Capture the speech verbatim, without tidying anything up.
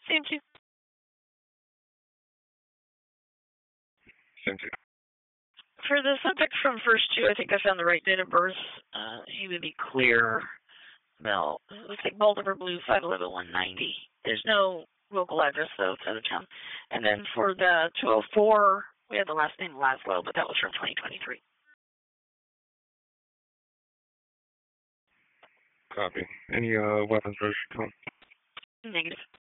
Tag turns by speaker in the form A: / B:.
A: Same two.
B: Same two.
A: For the subject from first two, I think I found the right date of birth. Uh, he would be clear. Mel. It looks like Baltimore Blue, five eleven one ninety. There's no local address, though. It's out of town. And then for the two oh four, we had the last name Laszlo, but that was from twenty twenty-three.
B: Copy. Any uh, weapons registered to him?
A: Negative.